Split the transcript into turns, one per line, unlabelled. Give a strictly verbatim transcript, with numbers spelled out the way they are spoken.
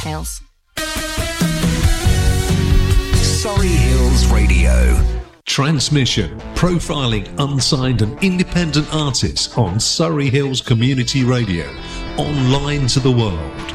details.
Surrey Hills Radio.
Transmission, profiling unsigned and independent artists on Surrey Hills Community Radio, online to the world.